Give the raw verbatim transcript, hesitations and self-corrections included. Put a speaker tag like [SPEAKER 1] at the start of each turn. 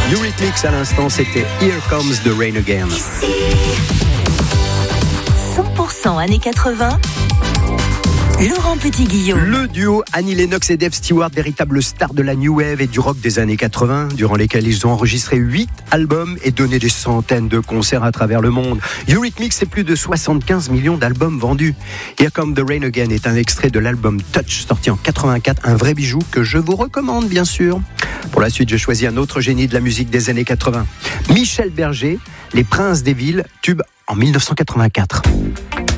[SPEAKER 1] Eurythmics à l'instant, c'était Here Comes the Rain Again.
[SPEAKER 2] cent pour cent années quatre-vingts. Laurent Petit-Guillaume.
[SPEAKER 1] Le duo Annie Lennox et Dave Stewart, véritable star de la New Wave et du rock des années quatre-vingts, durant lesquels ils ont enregistré huit albums et donné des centaines de concerts à travers le monde. Eurythmics, c'est plus de soixante-quinze millions d'albums vendus. Here Comes the Rain Again est un extrait de l'album Touch, sorti en quatre-vingt-quatre, un vrai bijou que je vous recommande bien sûr. Pour la suite, j'ai choisi un autre génie de la musique des années quatre-vingts. Michel Berger, Les Princes des Villes, tube en mille neuf cent quatre-vingt-quatre.